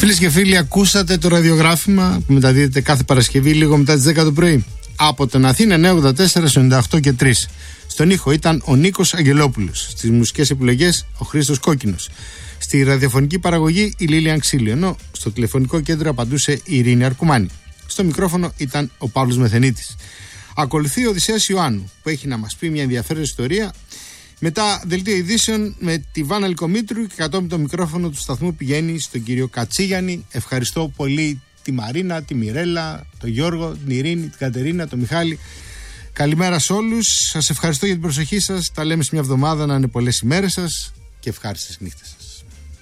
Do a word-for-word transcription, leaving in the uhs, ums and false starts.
Φίλες και φίλοι, ακούσατε το ραδιογράφημα που μεταδίδεται κάθε Παρασκευή λίγο μετά τις δέκα το πρωί. Από τον Αθήνα εννιακόσια ογδόντα τέσσερα στους ενενήντα οκτώ και τρία. Στον ήχο ήταν ο Νίκος Αγγελόπουλος. Στις μουσικές επιλογές ο Χρήστος Κόκκινος. Στη ραδιοφωνική παραγωγή η Λίλιαν Ξύλου. Ενώ στο τηλεφωνικό κέντρο απαντούσε η Ειρήνη Αρκουμάνη. Στο μικρόφωνο ήταν ο Παύλος Μεθενίτης. Ακολουθεί ο Οδυσσέας Ιωάννου που έχει να μας πει μια ενδιαφέρουσα ιστορία. Μετά δελτίο ειδήσεων με τη Βάνα Λυκομήτρου και κατόπιν το μικρόφωνο του σταθμού πηγαίνει στον κύριο Κατσίγιαννη. Ευχαριστώ πολύ τη Μαρίνα, τη Μιρέλα, τον Γιώργο, την Ειρήνη, την Κατερίνα, τον Μιχάλη. Καλημέρα σε όλους. Σας ευχαριστώ για την προσοχή σας. Τα λέμε σε μια εβδομάδα, να είναι πολλές ημέρες σας και ευχάριστες νύχτες σας.